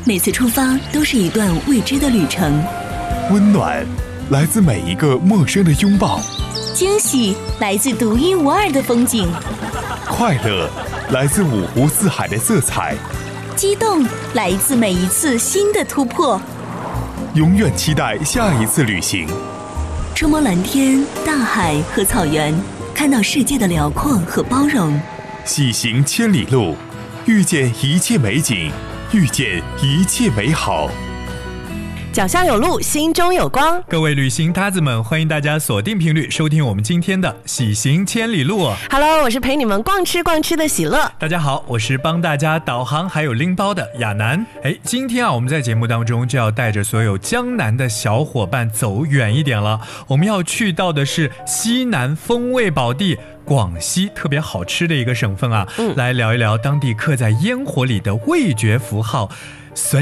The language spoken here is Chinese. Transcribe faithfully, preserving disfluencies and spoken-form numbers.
每次出发都是一段未知的旅程。 温暖来自每一个陌生的拥抱， 惊喜来自独一无二的风景， 快乐来自五湖四海的色彩， 激动来自每一次新的突破。 永远期待下一次旅行。 触摸蓝天、大海和草原，看到世界的辽阔和包容。 喜行千里路，遇见一切美景，遇见一切美好。 脚下有路，心中有光。 各位旅行搭子们，欢迎大家锁定频率收听我们今天的喜行千里路。 Hello， 我是陪你们逛吃逛吃的喜乐。 大家好，我是帮大家导航还有拎包的亚楠。哎，今天啊，我们在节目当中就要带着所有江南的小伙伴走远一点了。我们要去到的是西南风味宝地广西，特别好吃的一个省份啊、嗯、来聊一聊当地刻在烟火里的味觉符号。